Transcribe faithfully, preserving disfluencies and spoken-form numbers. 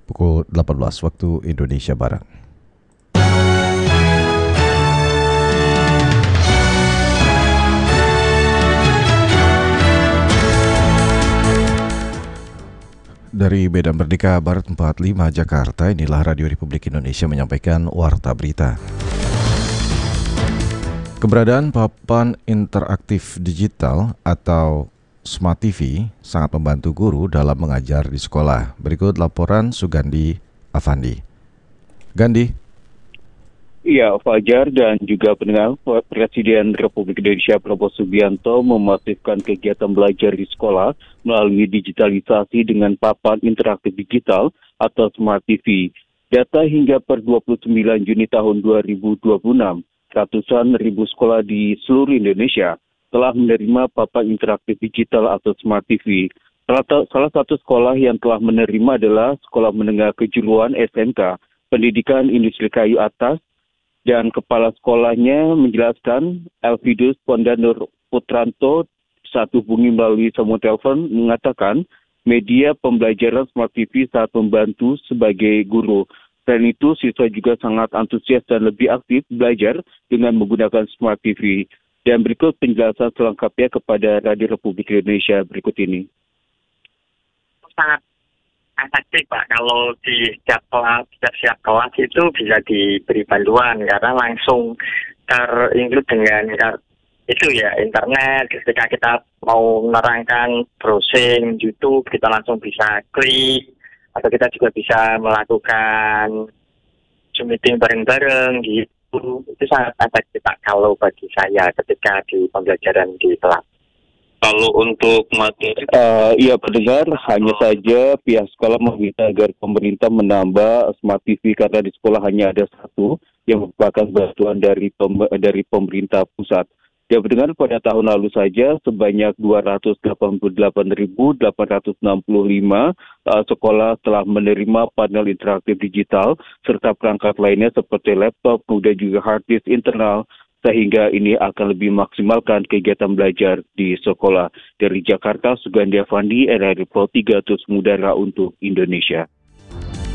pukul delapan belas waktu Indonesia Barat. Dari Medan Merdeka Barat empat puluh lima Jakarta, inilah Radio Republik Indonesia menyampaikan Warta Berita. Keberadaan papan interaktif digital atau Smart T V sangat membantu guru dalam mengajar di sekolah. Berikut laporan Sugandi Afandi. Gandhi. Iya, Fajar dan juga pendengar, Presiden Republik Indonesia Prabowo Subianto memasifkan kegiatan belajar di sekolah melalui digitalisasi dengan papan interaktif digital atau Smart T V. Data hingga per dua puluh sembilan Juni tahun dua ribu dua puluh enam, ratusan ribu sekolah di seluruh Indonesia telah menerima papan interaktif digital atau Smart T V. Salah satu sekolah yang telah menerima adalah Sekolah Menengah Kejuruan S M K, Pendidikan Industri Kayu Atas, dan kepala sekolahnya menjelaskan, Elvidus Pondanur Putranto saat hubungi melalui sambungan telepon mengatakan media pembelajaran Smart T V saat membantu sebagai guru. Selain itu, siswa juga sangat antusias dan lebih aktif belajar dengan menggunakan Smart T V. Dan berikut penjelasan selengkapnya kepada Radio Republik Indonesia berikut ini. Sangat efektif Pak, kalau di setiap kelas, setiap siap kelas itu bisa diberi bantuan karena langsung terinclude dengan itu ya internet. Ketika kita mau menerangkan browsing YouTube, kita langsung bisa klik, atau kita juga bisa melakukan Zoom meeting bareng-bareng gitu. Itu sangat efektif Pak kalau bagi saya ketika di pembelajaran di kelas. Kalau untuk materi, uh, iya pendengar, hanya saja pihak sekolah meminta agar pemerintah menambah Smart T V karena di sekolah hanya ada satu yang merupakan bantuan dari pem- dari pemerintah pusat. Ya pendengar, pada tahun lalu saja sebanyak dua ratus delapan puluh delapan ribu delapan ratus enam puluh lima uh, sekolah telah menerima panel interaktif digital serta perangkat lainnya seperti laptop, kemudian juga hard disk internal, sehingga ini akan lebih maksimalkan kegiatan belajar di sekolah. Dari Jakarta, Sugandi Afandi, R R I Pro tiga, Terus Mudara untuk Indonesia.